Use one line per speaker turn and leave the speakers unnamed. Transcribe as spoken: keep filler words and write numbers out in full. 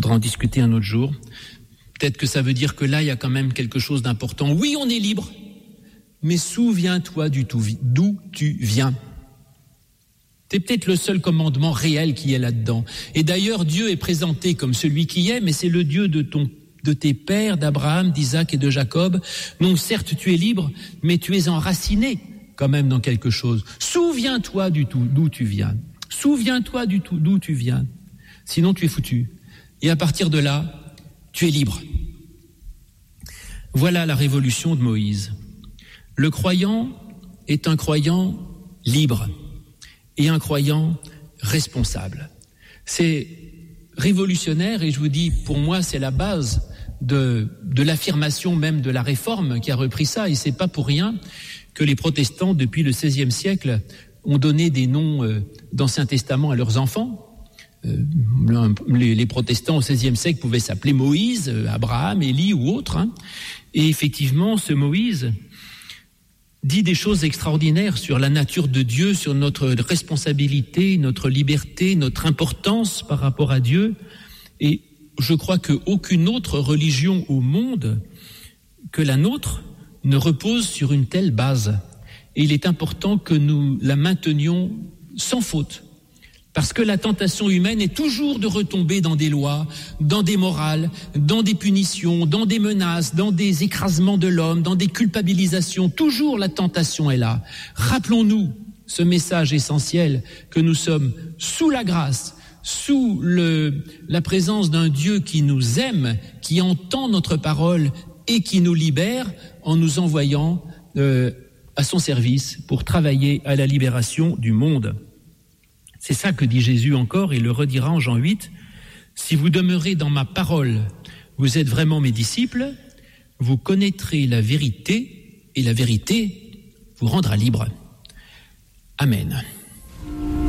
faudra en discuter un autre jour. Peut-être que ça veut dire que là, il y a quand même quelque chose d'important. Oui, on est libre, mais souviens-toi du tout, d'où tu viens. C'est peut-être le seul commandement réel qui est là-dedans. Et d'ailleurs, Dieu est présenté comme celui qui est, mais c'est le Dieu de ton, de tes pères, d'Abraham, d'Isaac et de Jacob. Donc, certes, tu es libre, mais tu es enraciné quand même dans quelque chose. Souviens-toi du tout, d'où tu viens. Souviens-toi du tout, d'où tu viens. Sinon, tu es foutu. Et à partir de là, tu es libre. Voilà la révolution de Moïse. Le croyant est un croyant libre et un croyant responsable. C'est révolutionnaire et je vous dis, pour moi, c'est la base de, de l'affirmation même de la réforme qui a repris ça. Et c'est pas pour rien que les protestants, depuis le seizième siècle, ont donné des noms euh, d'Ancien Testament à leurs enfants. Euh, les, les protestants au seizième siècle pouvaient s'appeler Moïse, euh, Abraham, Élie ou autres. Hein. Et effectivement, ce Moïse dit des choses extraordinaires sur la nature de Dieu, sur notre responsabilité, notre liberté, notre importance par rapport à Dieu. Et je crois qu'aucune autre religion au monde que la nôtre ne repose sur une telle base. Et il est important que nous la maintenions sans faute. Parce que la tentation humaine est toujours de retomber dans des lois, dans des morales, dans des punitions, dans des menaces, dans des écrasements de l'homme, dans des culpabilisations. Toujours la tentation est là. Rappelons-nous ce message essentiel que nous sommes sous la grâce, sous le, la présence d'un Dieu qui nous aime, qui entend notre parole et qui nous libère en nous envoyant euh, à son service pour travailler à la libération du monde. C'est ça que dit Jésus encore, et le redira en Jean huit. Si vous demeurez dans ma parole, vous êtes vraiment mes disciples, vous connaîtrez la vérité, et la vérité vous rendra libre. Amen.